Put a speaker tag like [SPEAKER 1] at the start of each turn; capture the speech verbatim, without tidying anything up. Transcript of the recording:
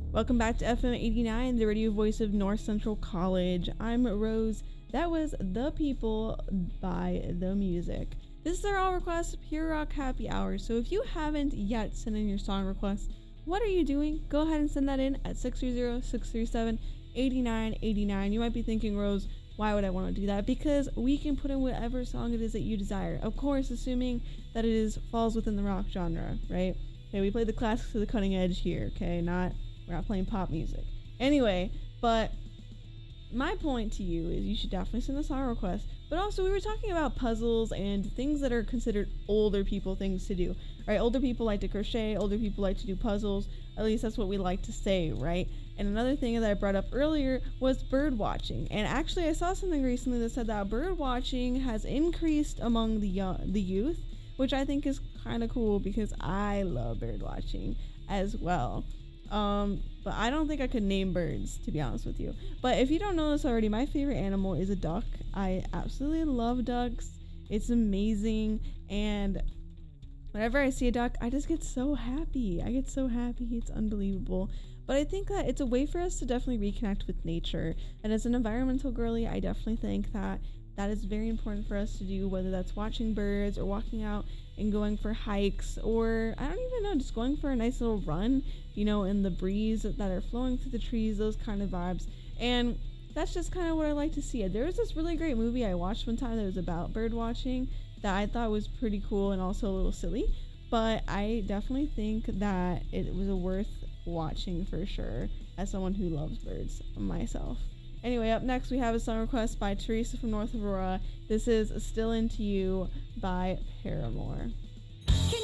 [SPEAKER 1] Welcome back to F M eighty-nine, the radio voice of North Central College. I'm Rose. That was The People by The Music. This is our all request Pure Rock Happy Hour. So if you haven't yet sent in your song request, what are you doing? Go ahead and send that in at six three zero, six three seven, eight nine eight nine. You might be thinking, Rose, why would I want to do that? Because we can put in whatever song it is that you desire. Of course, assuming that it is falls within the rock genre, right? Okay, we play the classics to the cutting edge here, okay? Not We're not playing pop music. Anyway, but my point to you is you should definitely send a song request. But also, we were talking about puzzles and things that are considered older people things to do. Right? Older people like to crochet. Older people like to do puzzles. At least that's what we like to say, right? And another thing that I brought up earlier was bird watching. And actually, I saw something recently that said that bird watching has increased among the young, the youth, which I think is kind of cool because I love bird watching as well. Um, but I don't think I could name birds, to be honest with you. But if you don't know this already, my favorite animal is a duck. I absolutely love ducks. It's amazing. And whenever I see a duck, I just get so happy. I get so happy. It's unbelievable. But I think that it's a way for us to definitely reconnect with nature. And as an environmental girly, I definitely think that that is very important for us to do, whether that's watching birds or walking out and going for hikes, or I don't even know, just going for a nice little run, you know, in the breeze that are flowing through the trees, those kind of vibes. And that's just kind of what I like to see. There was this really great movie I watched one time that was about bird watching that I thought was pretty cool and also a little silly, but I definitely think that it was a worth watching for sure as someone who loves birds myself. Anyway, up next we have a song request by Teresa from North Aurora. This is Still Into You by Paramore.